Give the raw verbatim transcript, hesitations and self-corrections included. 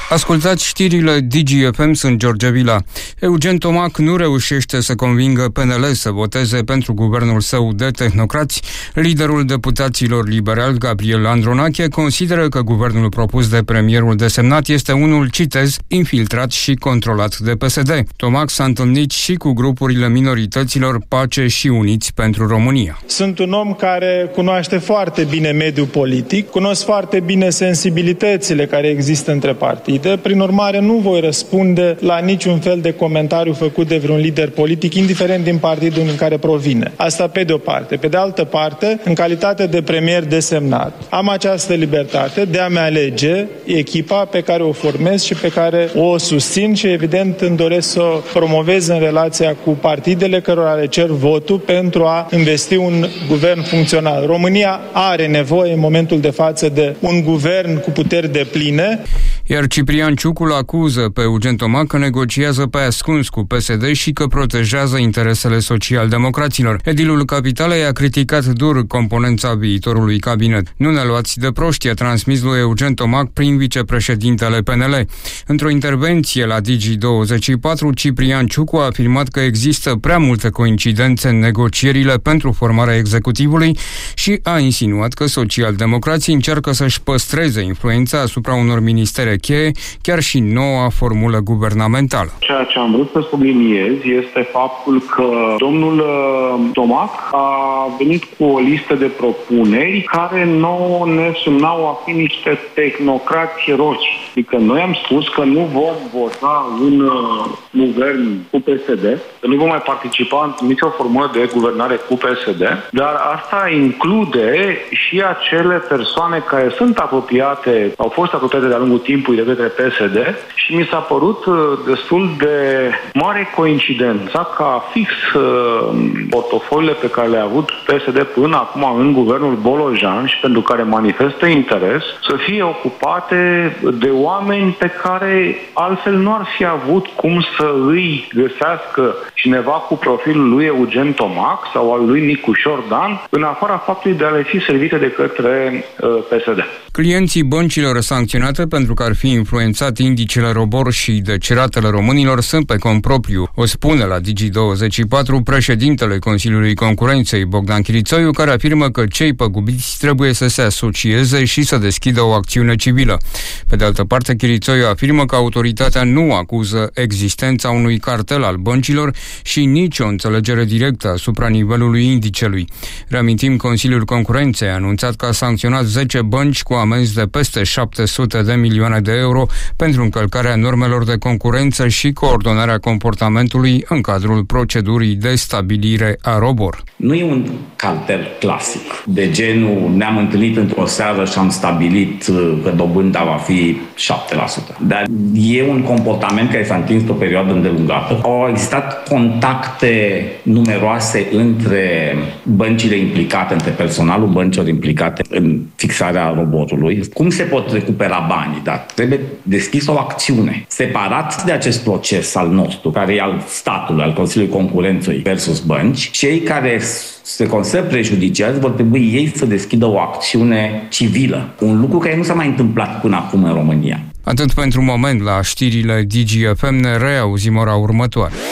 Ascultați știrile Digi F M, sunt George Vila. Eugen Tomac nu reușește să convingă P N L să voteze pentru guvernul său de tehnocrați. Liderul deputaților liberali, Gabriel Andronache, consideră că guvernul propus de premierul desemnat este unul, citez, infiltrat și controlat de P S D. Tomac s-a întâlnit și cu grupurile minorităților Pace și Uniți pentru România. Sunt un om care cunoaște foarte bine mediul politic, cunosc foarte bine sensibilitățile care există între partide. Prin urmare, nu voi răspunde la niciun fel de comentariu făcut de vreun lider politic, indiferent din partidul din care provine. Asta pe de o parte. Pe de altă parte, în calitate de premier desemnat, am această libertate de a-mi alege echipa pe care o formez și pe care o susțin și, evident, îmi doresc să o promovez în relația cu partidele cărora le cer votul pentru a investi un guvern funcțional. România are nevoie în momentul de față de un guvern cu puteri depline. Iar Ciprian Ciucu acuză pe Eugen Tomac că negociază pe ascuns cu P S D și că protejează interesele social-democraților. Edilul Capitalei a criticat dur componența viitorului cabinet. Nu ne luați de proști, a transmis lui Eugen Tomac prin vicepreședintele P N L. Într-o intervenție la Digi douăzeci și patru, Ciprian Ciucu a afirmat că există prea multe coincidențe în negocierile pentru formarea executivului și a insinuat că social-democrații încearcă să-și păstreze influența asupra unor ministere cheie, chiar și noua formulă guvernamentală. Ceea ce am vrut să subliniez este faptul că domnul Tomac a venit cu o listă de propuneri care nouă ne sunau a fi niște tehnocrați roci. Adică noi am spus că nu vom vota un guvern cu P S D, că nu vom mai participa în nicio formulă de guvernare cu P S D, dar asta include și acele persoane care sunt apropiate, au fost apropiate de-a lungul timpului de către P S D și mi s-a părut destul de mare coincidența ca fix portofoliile pe care le-a avut P S D până acum în guvernul Bolojan și pentru care manifestă interes să fie ocupate de oameni pe care altfel nu ar fi avut cum să îi găsească cineva cu profilul lui Eugen Tomac sau al lui Nicușor Dan, în afara faptului de a le fi servite de către uh, P S D. Clienții băncilor sancționate pentru că ar fi influențat indicele ROBOR și deceratele românilor sunt pe cont propriu, o spune la Digi douăzeci și patru președintele Consiliului Concurenței, Bogdan Chirițoiu, care afirmă că cei păgubiți trebuie să se asocieze și să deschidă o acțiune civilă. Pe de altă parte, Chirițoiu afirmă că autoritatea nu acuză existența unui cartel al băncilor și nicio înțelegere directă asupra nivelului indicelui. Reamintim, Consiliul Concurenței a anunțat că a sancționat zece bănci cu amenzi de peste șapte sute de milioane de euro pentru încălcarea normelor de concurență și coordonarea comportamentului în cadrul procedurii de stabilire a ROBOR. Nu e un cartel clasic, de genul ne-am întâlnit într-o seară și am stabilit că dobânda va fi șapte la sută. Dar e un comportament care s-a întins pe o perioadă îndelungată. Au existat contacte numeroase între băncile implicate, între personalul băncilor implicate în fixarea roborului. Cum se pot recupera banii? Dar trebuie deschis o acțiune. Separat de acest proces al nostru, care e al statului, al Consiliului Concurenței versus bănci, cei care se consideră prejudiciați vor trebui ei să deschidă o acțiune civilă. Un lucru care nu s-a mai întâmplat până acum în România. Atât pentru moment la știrile Digi F M, ne reauzim ora următoare.